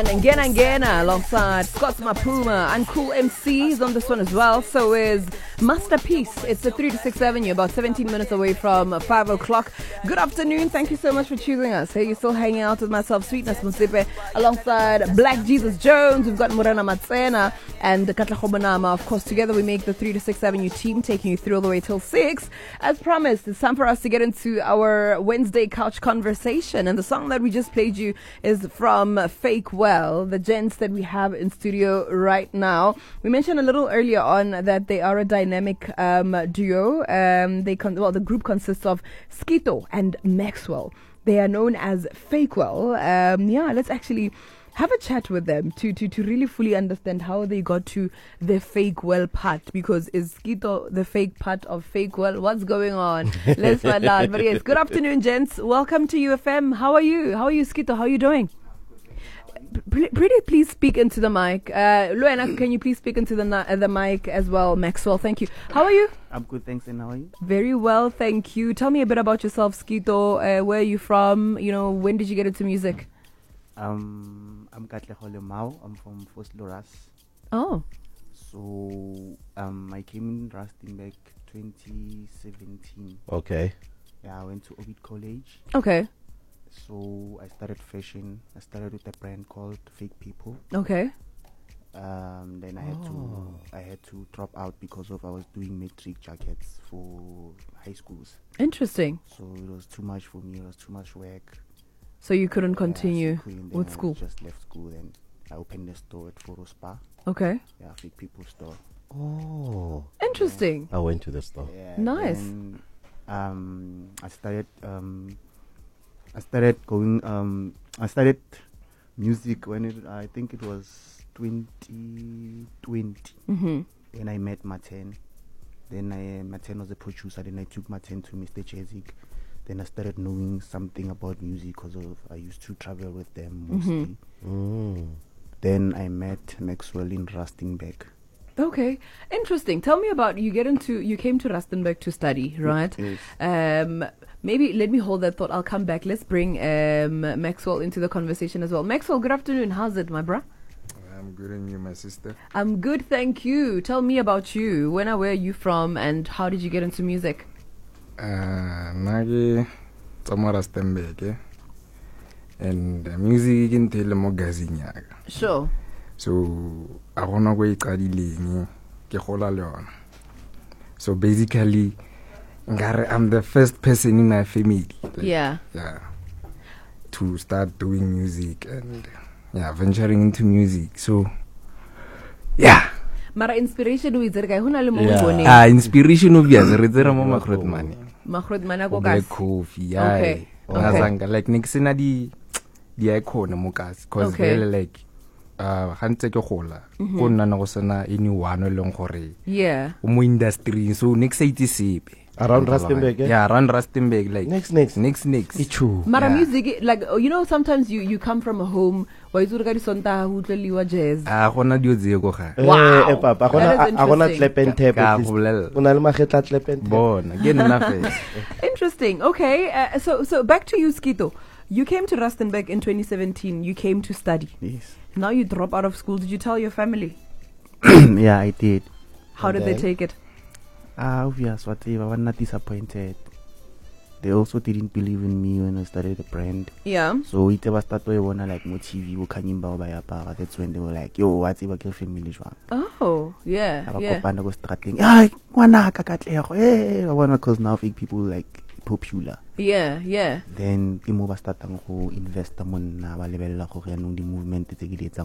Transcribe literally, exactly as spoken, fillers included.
And Ngena Ngena alongside Scott Mapuma and Cool M Cs on this one as well. So is Masterpiece. It's the three to six Avenue, about seventeen minutes away from five o'clock. Good afternoon. Thank you so much for choosing us. Hey, you're still hanging out with myself, Sweetness Musipe, alongside Black Jesus Jones. We've got Morena Matsena and Katla Khobanama. Of course, together we make the three to six Avenue team, taking you through all the way till six. As promised, it's time for us to get into our Wednesday couch conversation. And the song that we just played you is from Fake Well, the gents that we have in studio right now. We mentioned a little earlier on that they are a dynamic um, duo. Um, they con- well, the group consists of Skito and Maxwell. They are known as Fake Well. Um, yeah, let's actually have a chat with them to, to, to really fully understand how they got to the Fake Well part. Because is Skito the fake part of Fake Well? What's going on? Let's find out. But yes, good afternoon, gents. Welcome to U F M. How are you? How are you, Skito? How are you doing? P- pretty please speak into the mic. Uh, Luena, can you please speak into the na- uh, the mic as well? Maxwell, thank you. How are you? I'm good, thanks. And how are you? Very well, thank you. Tell me a bit about yourself, Skito. Uh, where are you from? You know, when did you get into music? Um, I'm Katlehole Mao. I'm from Vosloorus. Oh. So, um, I came in Rustenburg twenty seventeen. Okay. Yeah, I went to Ovid College. Okay. So I started fashion. I started with a brand called Fake People. Okay. Um, then I had Oh. to I had to drop out because of I was doing matric jackets for high schools. Interesting. So it was too much for me. It was too much work. So you couldn't Yeah, so continue couldn't. Then with I school? Just left school. Then I opened a store at Foro Spa. Okay. Yeah, Fake People store. Oh. Interesting. I went to the store. Yeah, Nice. Then, um, I started. Um, I started going. Um, I started music when it. I think it was twenty twenty. Mm-hmm. Then I met Maten. Then I uh, Maten was a producer. Then I took Maten to Mister Jezik. Then I started knowing something about music because of I used to travel with them mostly. Mm-hmm. Mm. Then I met Maxwell in Rustenburg. Okay, interesting. Tell me about you. Get into you came to Rustenburg to study, right? Yes. Um, maybe let me hold that thought. I'll come back. Let's bring um Maxwell into the conversation as well. Maxwell, good afternoon. How's it, my bruh? I'm good, and you, my sister? I'm good, thank you. Tell me about you. When and where are you from, and how did you get into music? Uh, Nagi, Tomara Stembeke, and uh, music in Telemogazine. Sure. So, I want to go to the So, basically, I'm the first person in my family. Like, Yeah. Yeah. To start doing music and, yeah, venturing into music. So, yeah. Mara inspiration o itse re ka hona le mo Yeah. boneng. Ah, inspiration of yes, re mo makrot money. Magrot mana go Black ka. coffee, yeah. Okay. Ngazanga like nixina di di icon mo kasi cause Okay. really like uh hantse ke gola go nna na go sena anyone e leng gore Yeah. o mo industry so next eighty sepe Around Rustenburg, eh? yeah around Rustenburg like Next, next. next next Ichu. Mara Yeah. music, like, you know, sometimes you, you come from a home where you ka di sonta ho tleliwa jazz. ah gona dio dio go ga Wow. Eh, eh, papa. That is I gonna interesting. clap and tap. Ka at least. go bolela. O na le magetla clap and tap. bona ke nna fe Interesting. Okay. Uh, so so back to you, Skito. You came to Rustenburg in twenty seventeen. You came to study. Yes. Now you drop out of school. Did you tell your family? Yeah, I did. How And did they then? take it? Ah, obvious, whatever. I was not disappointed. They also didn't believe in me when I started the brand. Yeah. So it was start to wanna like more T V, kanyimba ba ya para. That's when they were like, yo, what's it about family jwang? Oh, yeah. Aba Yeah. kopana go strating. Ay, ngwana ka Katlego. Eh, I wanna cause now fake people like popular. Yeah. Yeah. Then ke mo ba startang go invest mo nna ba lebella go ya nong di movement tse ke di etsang